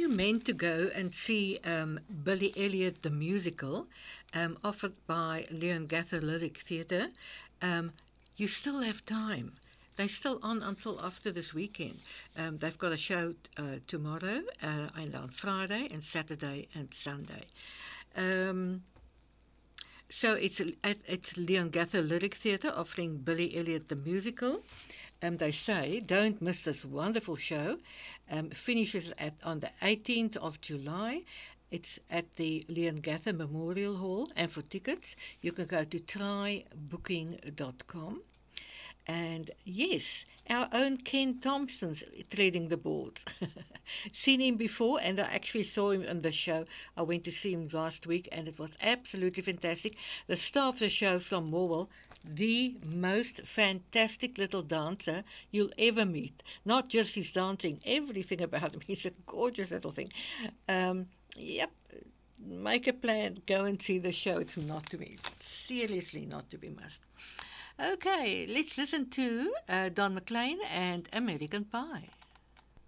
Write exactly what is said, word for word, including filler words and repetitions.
you meant to go and see um, Billy Elliot the musical, um, offered by Leongatha Lyric Theatre, um, you still have time. They're still on until after this weekend. Um, they've got a show uh, tomorrow uh, and on Friday and Saturday and Sunday. Um, so it's at it's Leongatha Lyric Theatre offering Billy Elliot the musical. Um, they say, don't miss this wonderful show. Um, finishes at on the eighteenth of July. It's at the Leongatha Memorial Hall, and for tickets, you can go to try booking dot com. And yes, our own Ken Thompson's treading the boards. Seen him before, and I actually saw him on the show. I went to see him last week, and it was absolutely fantastic. The star of the show from Morwell, the most fantastic little dancer you'll ever meet. Not just his dancing, everything about him. He's a gorgeous little thing. Um, yep, make a plan, go and see the show. It's not to be, seriously not to be missed. Okay, let's listen to uh, Don McLean and American Pie.